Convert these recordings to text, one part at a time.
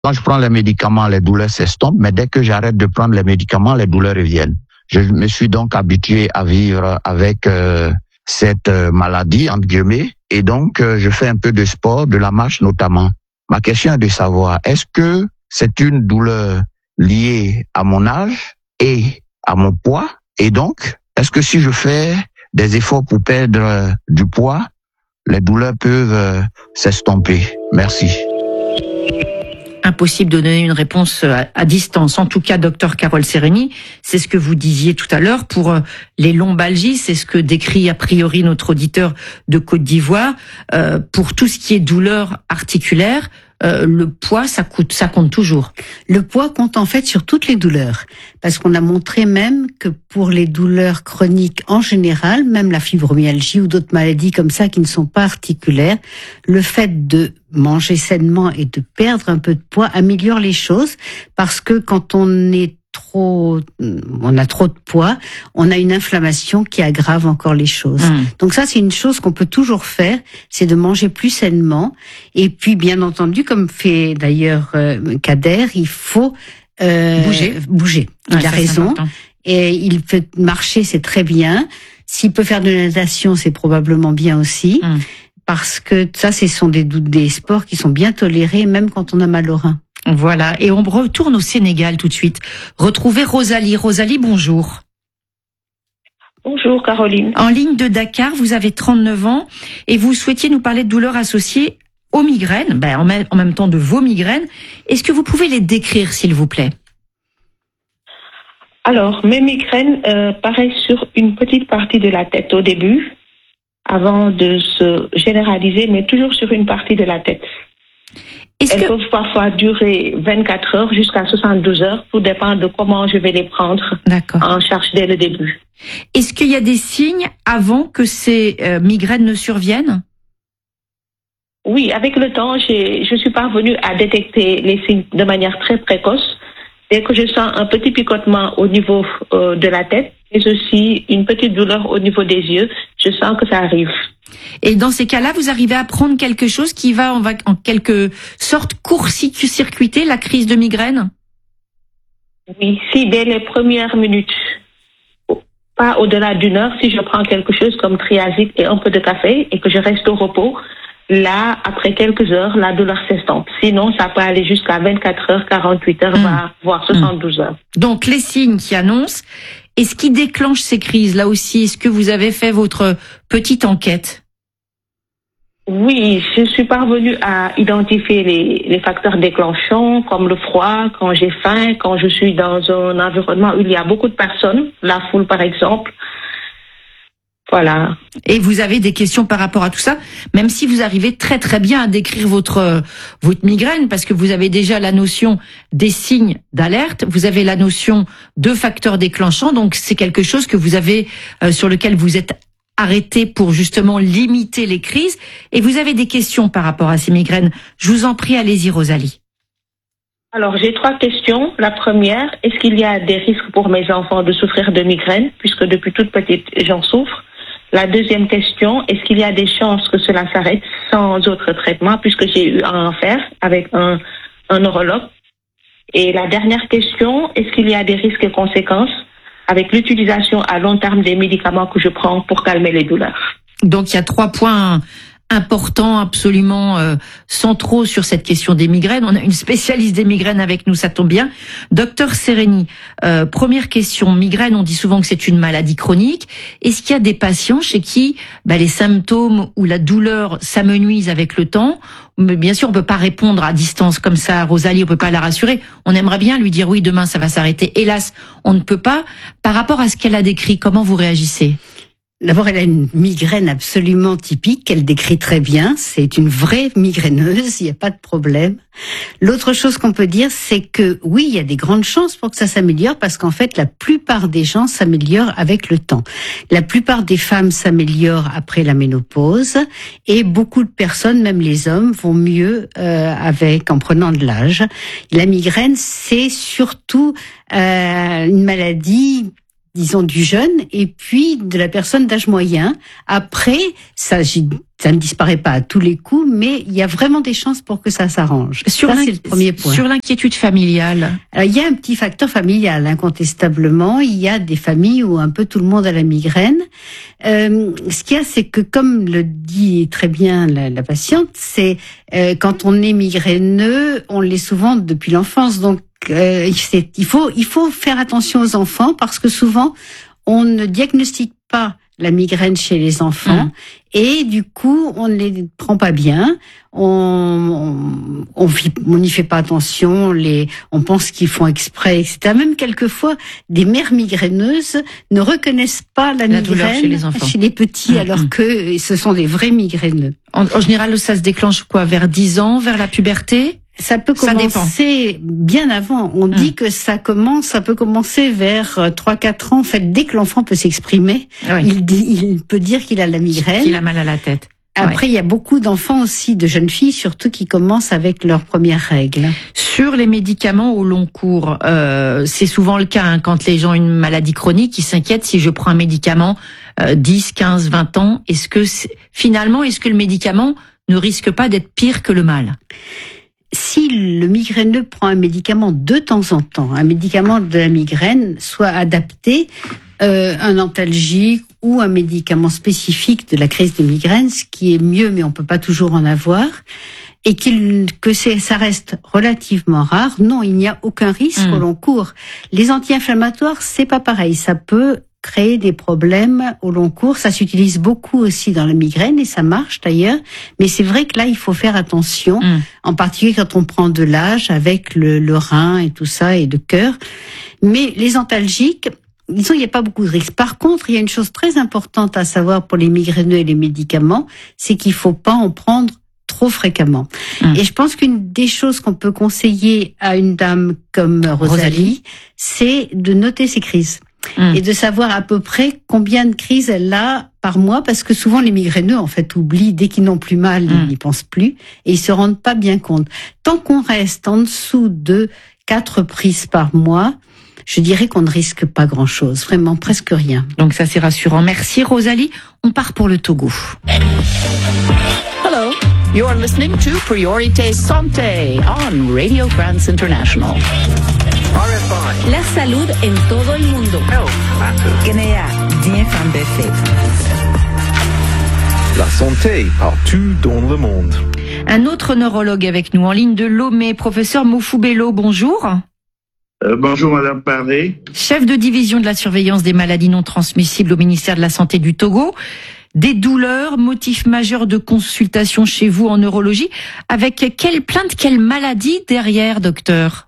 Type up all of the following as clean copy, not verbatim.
Quand je prends les médicaments, les douleurs s'estompent, mais dès que j'arrête de prendre les médicaments, les douleurs reviennent. Je me suis donc habitué à vivre avec cette maladie, entre guillemets, et donc je fais un peu de sport, de la marche notamment. Ma question est de savoir, est-ce que c'est une douleur liée à mon âge et à mon poids? Et donc, est-ce que si je fais des efforts pour perdre du poids, les douleurs peuvent s'estomper? Merci. Impossible de donner une réponse à distance. En tout cas, docteur Carole Sereni, c'est ce que vous disiez tout à l'heure pour les lombalgies, c'est ce que décrit a priori notre auditeur de Côte d'Ivoire. Pour tout ce qui est douleur articulaire, le poids, ça compte toujours. Le poids compte en fait sur toutes les douleurs, parce qu'on a montré même que pour les douleurs chroniques en général, même la fibromyalgie ou d'autres maladies comme ça qui ne sont pas articulaires, le fait de manger sainement et de perdre un peu de poids améliore les choses, parce que quand on a trop de poids, on a une inflammation qui aggrave encore les choses. Donc ça, c'est une chose qu'on peut toujours faire, c'est de manger plus sainement. Et puis, bien entendu, comme fait d'ailleurs Kader, il faut bouger. Il a raison. Et il peut marcher, c'est très bien. S'il peut faire de la natation, c'est probablement bien aussi. Parce que ça, ce sont des sports qui sont bien tolérés, même quand on a mal au rein. Voilà, et on retourne au Sénégal tout de suite. Retrouvez Rosalie. Rosalie, bonjour. Bonjour Caroline. En ligne de Dakar, vous avez 39 ans et vous souhaitiez nous parler de douleurs associées aux migraines, en même temps de vos migraines. Est-ce que vous pouvez les décrire, s'il vous plaît? Alors, mes migraines paraissent sur une petite partie de la tête au début, avant de se généraliser, mais toujours sur une partie de la tête. Elles peuvent parfois durer 24 heures jusqu'à 72 heures, tout dépend de comment je vais les prendre en charge dès le début. Est-ce qu'il y a des signes avant que ces migraines ne surviennent? Oui, avec le temps, je suis parvenue à détecter les signes de manière très précoce. Dès que je sens un petit picotement au niveau de la tête, et aussi une petite douleur au niveau des yeux, je sens que ça arrive. Et dans ces cas-là, vous arrivez à prendre quelque chose qui va en quelque sorte court-circuiter la crise de migraine? Oui, si dès les premières minutes, pas au-delà d'une heure, si je prends quelque chose comme triazique et un peu de café et que je reste au repos, là, après quelques heures, la douleur s'estompe. Sinon, ça peut aller jusqu'à 24 heures, 48 heures, voire 72 heures. Donc, les signes qui annoncent. Et ce qui déclenche ces crises, là aussi, est-ce que vous avez fait votre petite enquête? Oui, je suis parvenue à identifier les facteurs déclenchants, comme le froid, quand j'ai faim, quand je suis dans un environnement où il y a beaucoup de personnes, la foule par exemple. Voilà. Et vous avez des questions par rapport à tout ça, même si vous arrivez très très bien à décrire votre migraine, parce que vous avez déjà la notion des signes d'alerte, vous avez la notion de facteurs déclenchants, donc c'est quelque chose que vous avez sur lequel vous êtes arrêté pour justement limiter les crises. Et vous avez des questions par rapport à ces migraines. Je vous en prie, allez-y Rosalie. Alors, j'ai 3 questions. La première, est-ce qu'il y a des risques pour mes enfants de souffrir de migraines, puisque depuis toute petite, j'en souffre? La deuxième question, est-ce qu'il y a des chances que cela s'arrête sans autre traitement, puisque j'ai eu à en faire avec un neurologue? Et la dernière question, est-ce qu'il y a des risques et conséquences avec l'utilisation à long terme des médicaments que je prends pour calmer les douleurs? Donc, il y a 3 points important, absolument centraux sur cette question des migraines. On a une spécialiste des migraines avec nous, ça tombe bien. Docteur Sereni, première question, migraine, on dit souvent que c'est une maladie chronique. Est-ce qu'il y a des patients chez qui les symptômes ou la douleur s'amenuisent avec le temps? Mais bien sûr, on peut pas répondre à distance comme ça, Rosalie, on peut pas la rassurer. On aimerait bien lui dire oui, demain ça va s'arrêter. Hélas, on ne peut pas. Par rapport à ce qu'elle a décrit, comment vous réagissez? D'abord, elle a une migraine absolument typique, qu'elle décrit très bien. C'est une vraie migraineuse, il n'y a pas de problème. L'autre chose qu'on peut dire, c'est que oui, il y a des grandes chances pour que ça s'améliore, parce qu'en fait, la plupart des gens s'améliorent avec le temps. La plupart des femmes s'améliorent après la ménopause, et beaucoup de personnes, même les hommes, vont mieux en prenant de l'âge. La migraine, c'est surtout une maladie, disons, du jeune et puis de la personne d'âge moyen. Après, ça agit ça ne disparaît pas à tous les coups, mais il y a vraiment des chances pour que ça s'arrange. C'est le premier point. Sur l'inquiétude familiale. Alors, il y a un petit facteur familial, incontestablement. Il y a des familles où un peu tout le monde a la migraine. Ce qu'il y a, c'est que, comme le dit très bien la patiente, c'est quand on est migraineux, on l'est souvent depuis l'enfance. Donc, il faut faire attention aux enfants parce que souvent, on ne diagnostique pas la migraine chez les enfants et du coup on ne les prend pas bien, on n'y fait pas attention, on pense qu'ils font exprès, etc. Même quelquefois des mères migraineuses ne reconnaissent pas la migraine chez les petits alors que ce sont des vrais migraineux. En général, ça se déclenche quoi, vers 10 ans, vers la puberté? Ça peut commencer bien avant. On dit que ça peut commencer vers 3-4 ans. En fait, dès que l'enfant peut s'exprimer, il peut dire qu'il a la migraine. Qu'il a mal à la tête. Après, il y a beaucoup d'enfants aussi, de jeunes filles surtout, qui commencent avec leurs premières règles. Sur les médicaments au long cours, c'est souvent le cas quand les gens ont une maladie chronique, ils s'inquiètent si je prends un médicament 10, 15, 20 ans. Est-ce que le médicament ne risque pas d'être pire que le mal? Si le migraineux prend un médicament de temps en temps, un médicament de la migraine, soit adapté, un antalgique ou un médicament spécifique de la crise de migraine, ce qui est mieux, mais on peut pas toujours en avoir, et ça reste relativement rare. Non, il n'y a aucun risque au long cours. Les anti-inflammatoires, c'est pas pareil. Ça peut créer des problèmes au long cours. Ça s'utilise beaucoup aussi dans la migraine et ça marche d'ailleurs. Mais c'est vrai que là, il faut faire attention, en particulier quand on prend de l'âge avec le rein et tout ça et le cœur. Mais les antalgiques, disons, il n'y a pas beaucoup de risques. Par contre, il y a une chose très importante à savoir pour les migraineux et les médicaments, c'est qu'il faut pas en prendre trop fréquemment. Et je pense qu'une des choses qu'on peut conseiller à une dame comme Rosalie, c'est de noter ses crises. Et de savoir à peu près combien de crises elle a par mois, parce que souvent les migraineux en fait oublient, dès qu'ils n'ont plus mal, ils n'y pensent plus et ils se rendent pas bien compte. Tant qu'on reste en dessous de 4 prises par mois, je dirais qu'on ne risque pas grand-chose, vraiment presque rien. Donc ça c'est rassurant. Merci Rosalie. On part pour le Togo. Hello, you're listening to Priorité Santé on Radio France International. RFI. La salud en todo el mundo. Guinea, 10 BC. La santé partout dans le monde. Un autre neurologue avec nous en ligne de Lomé, professeur Mofou Bello, bonjour. Bonjour Madame Paré. Chef de division de la surveillance des maladies non transmissibles au ministère de la Santé du Togo. Des douleurs, motif majeur de consultation chez vous en neurologie. Avec quelle plainte, quelle maladie derrière, docteur?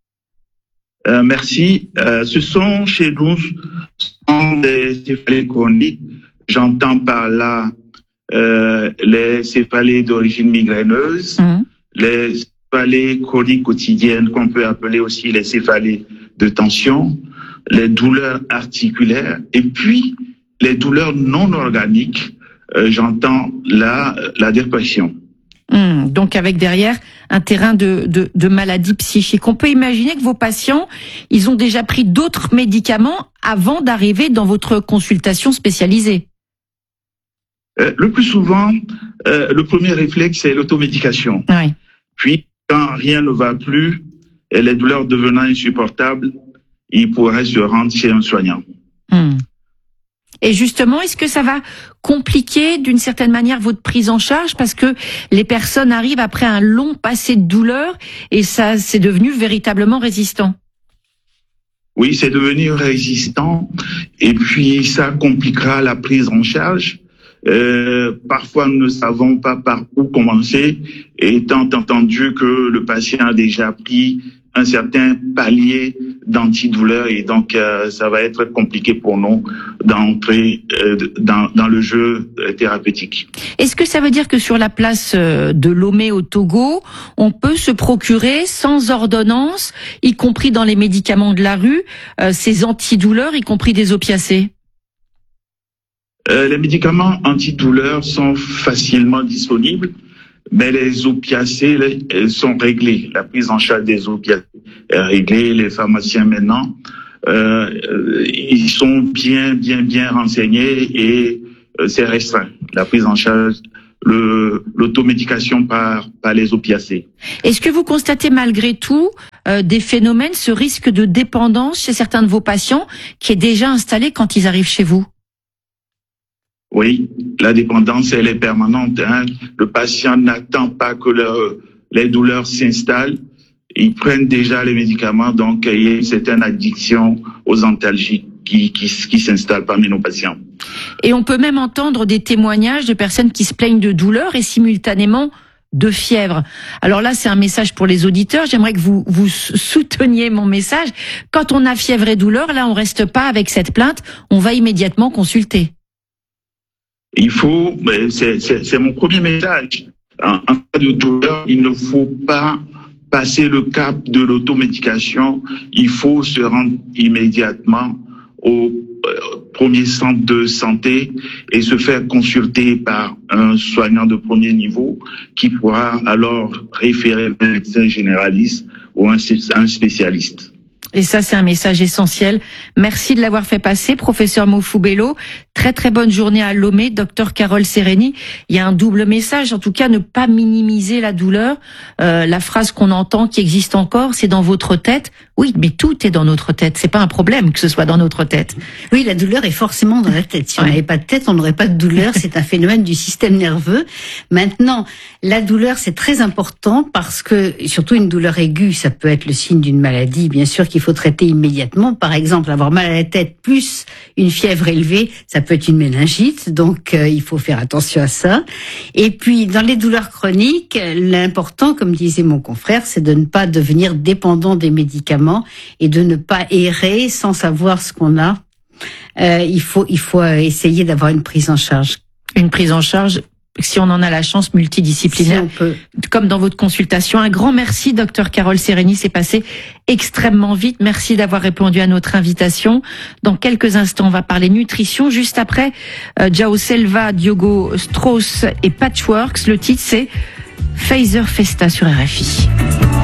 Merci. Ce sont chez nous des céphalées chroniques. J'entends par là les céphalées d'origine migraineuse, les céphalées chroniques quotidiennes qu'on peut appeler aussi les céphalées de tension, les douleurs articulaires et puis les douleurs non organiques. J'entends là la dépression. Donc avec derrière un terrain de maladies psychiques. On peut imaginer que vos patients, ils ont déjà pris d'autres médicaments avant d'arriver dans votre consultation spécialisée. Le plus souvent, le premier réflexe, c'est l'automédication. Oui. Puis, quand rien ne va plus et les douleurs devenant insupportables, il pourrait se rendre chez un soignant. Et justement, est-ce que ça va compliquer d'une certaine manière votre prise en charge parce que les personnes arrivent après un long passé de douleur et ça, c'est devenu véritablement résistant? Oui, c'est devenu résistant et puis ça compliquera la prise en charge. Parfois, nous ne savons pas par où commencer, étant entendu que le patient a déjà pris un certain palier d'antidouleur et donc ça va être compliqué pour nous d'entrer dans le jeu thérapeutique. Est-ce que ça veut dire que sur la place de Lomé au Togo, on peut se procurer sans ordonnance, y compris dans les médicaments de la rue, ces antidouleurs, y compris des opiacés? Les médicaments antidouleurs sont facilement disponibles, mais les opiacés sont réglés. La prise en charge des opiacés est réglée. Les pharmaciens maintenant, ils sont bien renseignés et c'est restreint. La prise en charge l'automédication par les opiacés. Est-ce que vous constatez malgré tout des phénomènes, ce risque de dépendance chez certains de vos patients qui est déjà installé quand ils arrivent chez vous? Oui, la dépendance, elle est permanente. Le patient n'attend pas que les douleurs s'installent. Ils prennent déjà les médicaments, donc il y a une certaine addiction aux antalgiques qui s'installe parmi nos patients. Et on peut même entendre des témoignages de personnes qui se plaignent de douleurs et simultanément de fièvre. Alors là, c'est un message pour les auditeurs. J'aimerais que vous souteniez mon message. Quand on a fièvre et douleur, là, on reste pas avec cette plainte. On va immédiatement consulter. Il faut, c'est mon premier message. En cas de douleur, il ne faut pas passer le cap de l'automédication. Il faut se rendre immédiatement au premier centre de santé et se faire consulter par un soignant de premier niveau qui pourra alors référer un médecin généraliste ou un spécialiste. Et ça, c'est un message essentiel. Merci de l'avoir fait passer, professeur Mofubelo. Très très bonne journée à Lomé, docteur Carole Sereni. Il y a un double message, en tout cas, ne pas minimiser la douleur. La phrase qu'on entend, qui existe encore, c'est dans votre tête. Oui, mais tout est dans notre tête. C'est pas un problème que ce soit dans notre tête. Oui, la douleur est forcément dans la tête. Si on n'avait pas de tête, on n'aurait pas de douleur. C'est un phénomène du système nerveux. Maintenant, la douleur, c'est très important parce que, surtout une douleur aiguë, ça peut être le signe d'une maladie, bien sûr, qu'il faut traiter immédiatement. Par exemple, avoir mal à la tête plus une fièvre élevée, ça peut être une méningite. Donc, il faut faire attention à ça. Et puis, dans les douleurs chroniques, l'important, comme disait mon confrère, c'est de ne pas devenir dépendant des médicaments et de ne pas errer sans savoir ce qu'on a. Il faut essayer d'avoir une prise en charge. Une prise en charge, si on en a la chance, multidisciplinaire, si on peut. Comme dans votre consultation. Un grand merci, docteur Carole Sereni. C'est passé extrêmement vite. Merci d'avoir répondu à notre invitation. Dans quelques instants, on va parler nutrition. Juste après, João Selva, Diogo Strauss et Patchworks. Le titre, c'est Phaser Festa sur RFI.